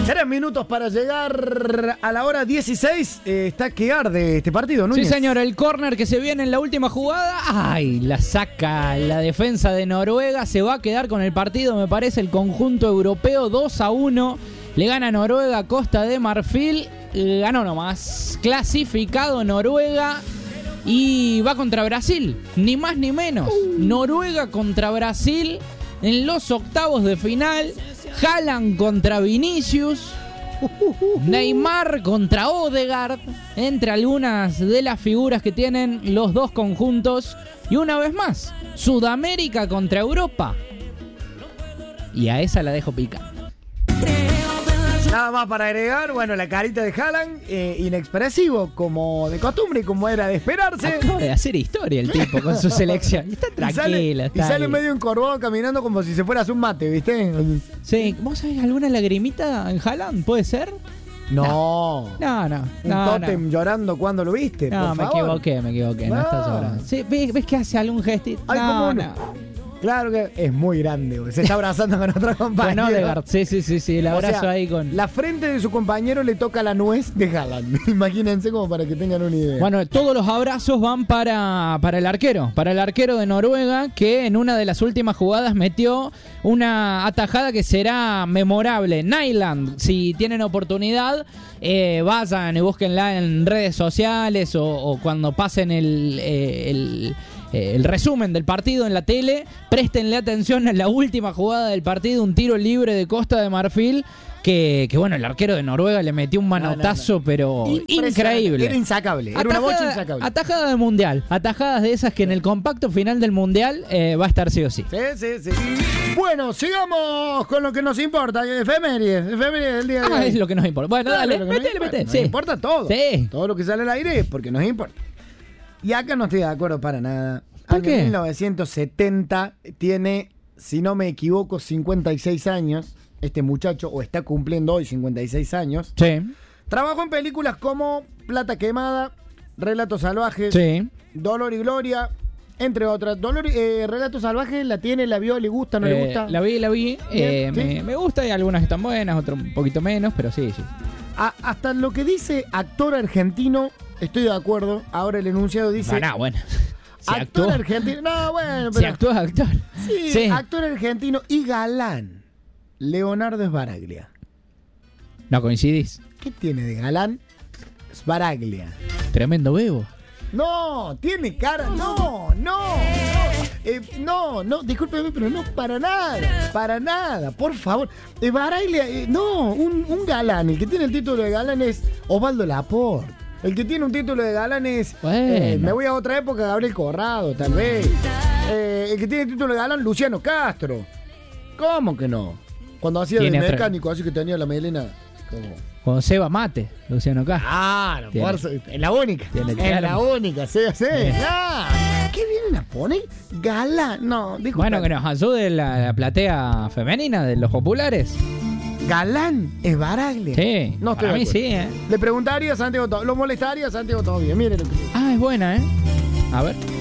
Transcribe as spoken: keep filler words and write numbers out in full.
Tres minutos para llegar a la hora dieciséis. Eh, está que arde este partido, Núñez. Sí, señor, el córner que se viene en la última jugada. ¡Ay! La saca la defensa de Noruega. Se va a quedar con el partido, me parece, el conjunto europeo. dos a uno. Le gana Noruega a Costa de Marfil. Eh, ganó nomás. Clasificado Noruega. Y va contra Brasil. Ni más ni menos. Noruega contra Brasil en los octavos de final. Haaland contra Vinicius, Neymar contra Odegaard, entre algunas de las figuras que tienen los dos conjuntos. Y una vez más, Sudamérica contra Europa. Y a esa la dejo picando. Nada más para agregar, bueno, la carita de Haaland, eh, inexpresivo, como de costumbre y como era de esperarse. Acaba de hacer historia el tipo con su selección. Está tranquila. Y sale, está y sale bien. medio encorvado caminando como si se fueras un mate, ¿viste? Sí, ¿vos sabés alguna lagrimita en Haaland? ¿Puede ser? No. No, no. Un no, tótem no. llorando cuando lo viste. No, por me favor. equivoqué, me equivoqué. No, No. está llorando. Sí, ¿ves, ves que hace algún gestito? Ay, no, ¿cómo no. no? Claro que es muy grande, güey. Se está abrazando con otro Con compañero. Odegaard, sí, sí, sí, sí, el O abrazo sea, ahí con... La frente de su compañero le toca la nuez de Haaland. Imagínense como para que tengan una idea. Bueno, todos los abrazos van para, para el arquero, para el arquero de Noruega, que en una de las últimas jugadas metió una atajada que será memorable. Nyland, si tienen oportunidad, eh, vayan y búsquenla en redes sociales o, o cuando pasen el... eh, el el resumen del partido en la tele, préstenle atención a la última jugada del partido, un tiro libre de Costa de Marfil, que, que bueno, el arquero de Noruega le metió un manotazo, no, no, no. pero increíble. Era insacable, era atajada, una bocha insacable. Atajada de mundial, atajadas de esas que en el compacto final del mundial eh, va a estar sí o sí. Sí, sí, sí. Bueno, sigamos con lo que nos importa, efemérides, efemérides del día de Ah, hoy. es lo que nos importa. Bueno, Claro, dale, lo que nos metele, importa. metele. Nos Sí. importa todo. Sí. Todo lo que sale al aire es porque nos importa. Y acá no estoy de acuerdo para nada. ¿Por Año qué? mil novecientos setenta, tiene, si no me equivoco, cincuenta y seis años. Este muchacho, o está cumpliendo hoy cincuenta y seis años. Sí. Trabajó en películas como Plata Quemada, Relatos Salvajes, Sí. Dolor y Gloria, entre otras. Dolor, eh, Relatos Salvajes, ¿la tiene, la vio, le gusta, no Eh, le gusta? La vi, la vi. Eh, Bien, ¿sí? me, me gusta, hay algunas que están buenas, otras un poquito menos, pero sí, sí. A- hasta lo que dice actor argentino, estoy de acuerdo. Ahora el enunciado dice... No, no, bueno. Si actor actúa, argentino... No, bueno, si pero... actúa, actor. sí, Sí. actor argentino y galán. Leonardo Sbaraglia. No coincidís. ¿Qué tiene de galán? Sbaraglia. Tremendo bebo. No, tiene cara... No, no, no. Eh, no, no, discúlpeme, pero no, para nada. Para nada, por favor. Sbaraglia, eh, no, un, un galán. El que tiene el título de galán es Osvaldo Laporte. El que tiene un título de galán es... Bueno. eh, me voy a otra época, Gabriel Corrado, tal vez. Eh, el que tiene el título de galán, Luciano Castro. ¿Cómo que no? Cuando hacía de Tiene otra- mecánico, así que tenía la melena como... Con Seba Mate, Luciano Castro. Ah, no, Tiene. por su- es la única. Tiene es claro. la única, sí, sí. Ah, ¿qué vienen a poner? Galán. No, disculpa. Bueno, que nos ayude la, la platea femenina de los populares. Galán es Baraglia. Sí, No estoy para de mí acuerdo. sí, ¿eh? Le preguntaría a Santiago todo. Lo molestaría a Santiago todo bien. Mire lo que... Ah, es buena, ¿eh? A ver.